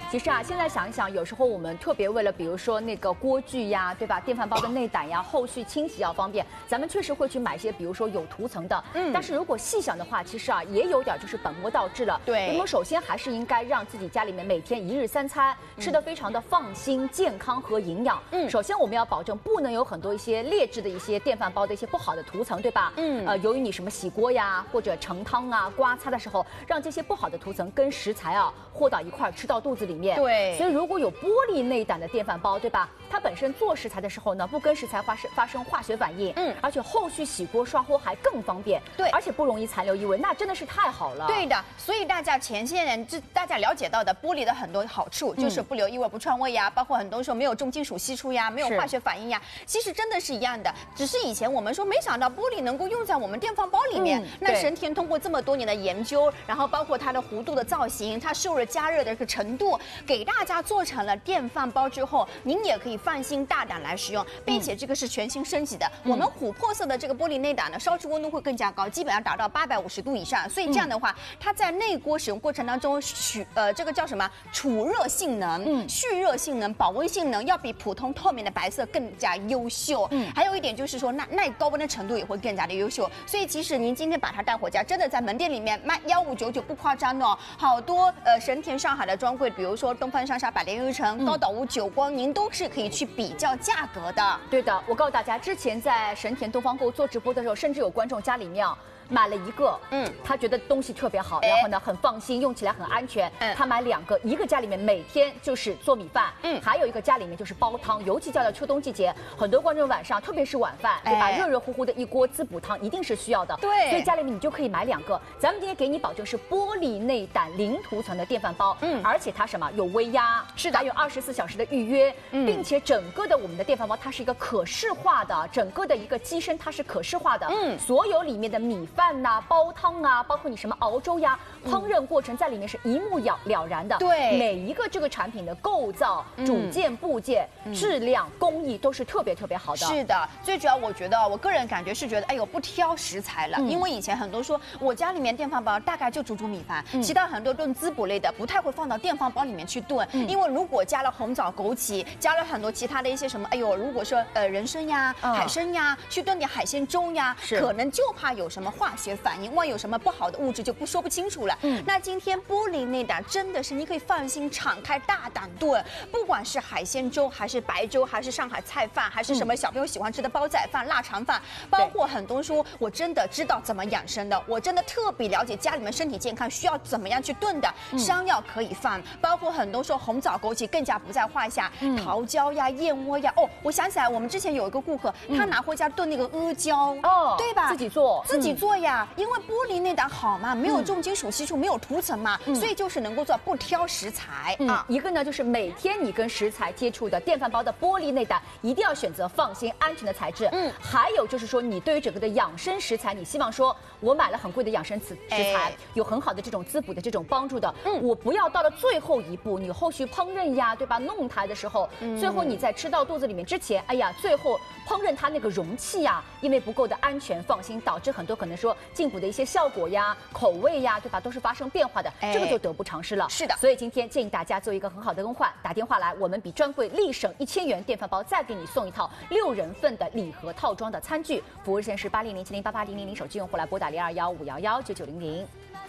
其实啊，现在想一想，有时候我们特别为了，比如说那个锅具呀，对吧？电饭煲的内胆呀，后续清洗要方便，咱们确实会去买一些，比如说有涂层的。但是如果细想的话，其实啊，也有点就是本末倒置了。 对。 那么首先还是应该让自己家里面每天1日3餐吃得非常的放心、健康和营养。首先我们要保证不能有很多一些劣质的一些电饭煲的一些不好的涂层，对吧？由于你什么洗锅呀或者盛汤啊、刮擦的时候，让这些不好的涂层跟食材啊和到一块儿吃到肚子里面。 对。 所以如果有玻璃内胆的电饭煲，对吧？它本身做食材的时候呢，不跟食材发生化学反应，而且后续洗锅刷锅还更方便， 对， 而且不容易残留异味，那真的是太好了。 对的，所以大家前些年大家了解到的玻璃的很多好处，就是不留异味、不串味呀，包括很多时候没有重金属析出呀，没有化学反应呀，其实真的是一样的。只是以前我们说没想到玻璃能够用在我们电饭煲里面，那神田通过这么多年的研究，然后包括它的弧度的造型，它受热加热的这个程度，给大家做成了电饭煲之后，您也可以放心大胆来使用，并且这个是全新升级的。我们琥珀色的这个玻璃内胆呢，烧制温度会更加高，基本上达到850度以上，所以这样的话，它在内锅使用过程当中，这个叫什么储热性能、蓄热性能、保温性能，要比普通透明的白色更加优秀。还有一点就是说，耐高温的程度也会更加的优秀。所以即使您今天把它带回家，真的在门店里面卖1599不夸张哦，好多神田上海的专柜，比如说东方莎莎、百联优城、高岛屋、久光，您都是可以去比较价格的。 对的，我告诉大家，之前在神田东方购做直播的时候，甚至有观众家里面买了一个，他觉得东西特别好，然后呢很放心，用起来很安全。他买2个，一个家里面每天就是做米饭，还有一个家里面就是煲汤，尤其叫到秋冬季节，很多观众晚上，特别是晚饭，对吧？热热乎乎的一锅滋补汤一定是需要的， 对， 所以家里面你就可以买2个。咱们今天给你保证是玻璃内胆零涂层的电饭煲，而且它什么有微压， 是的， 还有24小时的预约，并且整个的我们的电饭煲它是一个可视化的，整个的一个机身它是可视化的，所有里面的米饭呐、煲汤啊，包括你什么熬粥呀，烹饪过程在里面是一目了然的。 对， 每一个这个产品的构造、组件、部件、质量、工艺都是特别好的。 是的，最主要我觉得，我个人感觉是觉得，哎呦，不挑食材了，因为以前很多说我家里面电饭煲大概就煮米饭，其他很多炖滋补类的不太会放到电饭煲里面去炖，因为如果加了红枣、枸杞，加了很多其他的一些什么，哎呦，如果说人参呀、海参呀，去炖点海鲜粥呀，可能就怕有什么化学反应，万一有什么不好的物质就说不清楚了。那今天玻璃内胆真的是你可以放心敞开大胆炖，不管是海鲜粥还是白粥，还是上海菜饭，还是什么小朋友喜欢吃的煲仔饭、腊肠饭，包括很多说我真的知道怎么养生的，我真的特别了解家里面身体健康需要怎么样去炖的，山药可以放，包括很多说红枣、枸杞更加不在话下，桃胶呀、燕窝呀。哦，我想起来，我们之前有一个顾客，他拿回家炖那个阿胶，对吧？ 自己做呀，因为玻璃内胆好嘛，没有重金属析出，没有涂层嘛，所以就是能够做不挑食材啊。 一个呢就是每天你跟食材接触的电饭煲的玻璃内胆，一定要选择放心安全的材质。还有就是说，你对于整个的养生食材，你希望说我买了很贵的养生食材，有很好的这种滋补的这种帮助的，我不要到了最后一步，你后续烹饪呀，对吧？弄它的时候，最后你在吃到肚子里面之前，哎呀，最后烹饪它那个容器呀，因为不够的安全放心，导致很多可能说进补的一些效果呀、口味呀，对吧？都是发生变化的，这个就得不偿失了。 是的， 所以今天建议大家做一个很好的更换，打电话来，我们比专柜立省1000元电饭煲，再给你送一套6人份的礼盒套装的餐具。服务热线是800708800，手机用户来拨打0215119900。